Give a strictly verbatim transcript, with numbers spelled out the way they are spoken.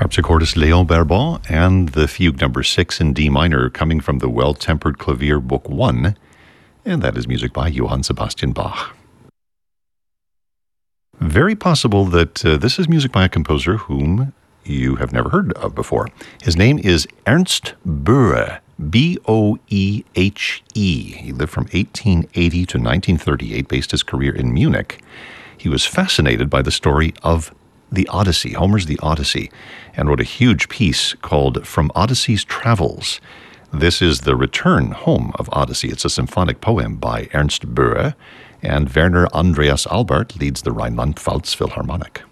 Harpsichordist Léon Barbon and the Fugue number six in D minor coming from the Well-Tempered Clavier Book one, and that is music by Johann Sebastian Bach. Very possible that uh, this is music by a composer whom you have never heard of before. His name is Ernst Boehe, B O E H E. He lived from eighteen eighty to nineteen thirty-eight, based his career in Munich. He was fascinated by the story of the Odyssey, Homer's The Odyssey, and wrote a huge piece called From Odyssey's Travels. This is the return home of Odyssey. It's a symphonic poem by Ernst Boehe, and Werner Andreas Albert leads the Rhineland-Pfalz Philharmonic.